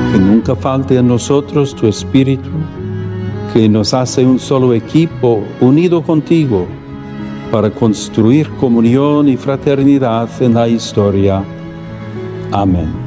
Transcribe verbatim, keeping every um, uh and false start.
Que nunca falte a nosotros tu espíritu, que nos hace un solo equipo unido contigo para construir comunión y fraternidad en la historia. Amén.